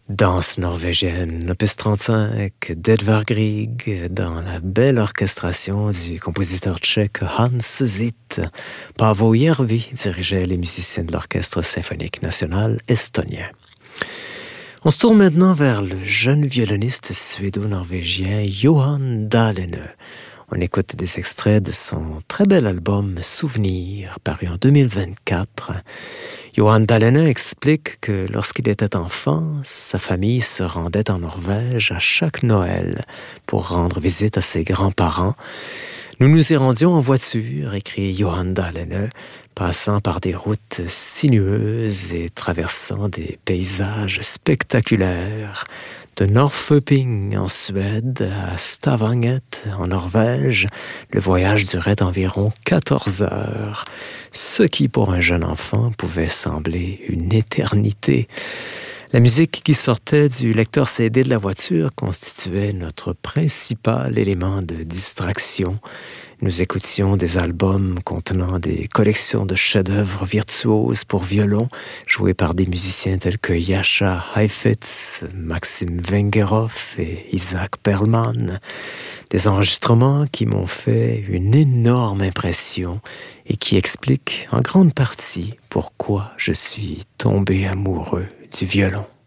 Danse norvégienne, opus 35 d'Edvard Grieg, dans la belle orchestration du compositeur tchèque Hans Zit. Paavo Järvi dirigeait les musiciens de l'Orchestre symphonique national estonien. On se tourne maintenant vers le jeune violoniste suédo-norvégien Johan Dahlene. On écoute des extraits de son très bel album Souvenirs, paru en 2024. Johan Dahlene explique que lorsqu'il était enfant, sa famille se rendait en Norvège à chaque Noël pour rendre visite à ses grands-parents. Nous nous y rendions en voiture, écrit Johan Dahlene, passant par des routes sinueuses et traversant des paysages spectaculaires. De Norrköping en Suède à Stavanger en Norvège, le voyage durait environ 14 heures, ce qui pour un jeune enfant pouvait sembler une éternité. La musique qui sortait du lecteur CD de la voiture constituait notre principal élément de distraction. Nous écoutions des albums contenant des collections de chefs-d'œuvre virtuoses pour violon, joués par des musiciens tels que Jascha Heifetz, Maxim Vengerov et Isaac Perlman. Des enregistrements qui m'ont fait une énorme impression et qui expliquent en grande partie pourquoi je suis tombé amoureux du violon.